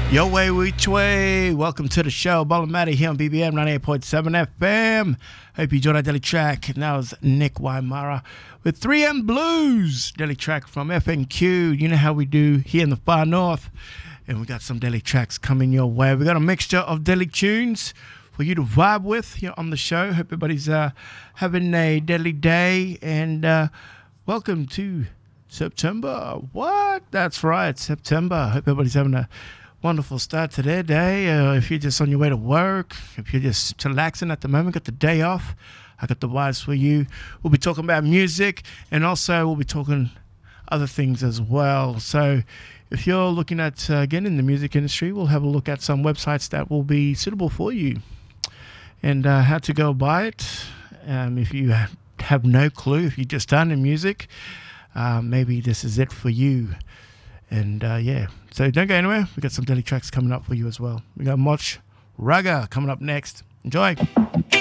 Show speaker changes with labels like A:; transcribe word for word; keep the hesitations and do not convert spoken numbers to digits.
A: Yo way, which way? Welcome to the show, Bolomatic here on B B M ninety-eight point seven F M. Hope you enjoyed our daily track. And that was Nick Waimara with three M Blues. Daily track from F N Q. You know how we do here in the far north. And we got some daily tracks coming your way. We got a mixture of daily tunes for you to vibe with here on the show. Hope everybody's uh, having a daily day. And uh, welcome to September. What? That's right, September. Hope everybody's having a wonderful start to their day. Uh, if you're just on your way to work, if you're just chillaxing at the moment, got the day off, I got the vibes for you. We'll be talking about music, and also we'll be talking other things as well. So if you're looking at uh, getting in the music industry, we'll have a look at some websites that will be suitable for you and uh, how to go by it. Um, if you have no clue, if you're just starting in music, uh, maybe this is it for you. And uh, yeah, so don't go anywhere. We got some daily tracks coming up for you as well. We got Moch Raga coming up next. Enjoy.